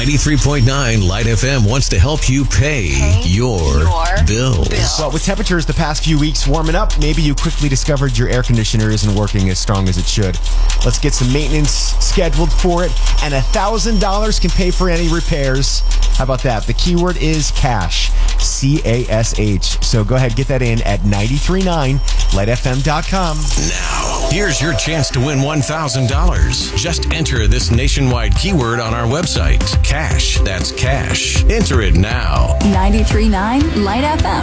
93.9 Light FM wants to help you pay your bills. Well, with temperatures the past few weeks warming up, maybe you quickly discovered your air conditioner isn't working as strong as it should. Let's get some maintenance scheduled for it, and $1,000 can pay for any repairs. How about that? The keyword is cash. CASH. So go ahead, get that in at 939lightfm.com. Now, here's your chance to win $1,000. Just enter this nationwide keyword on our website. Cash. That's cash. Enter it now. 93.9 Light FM.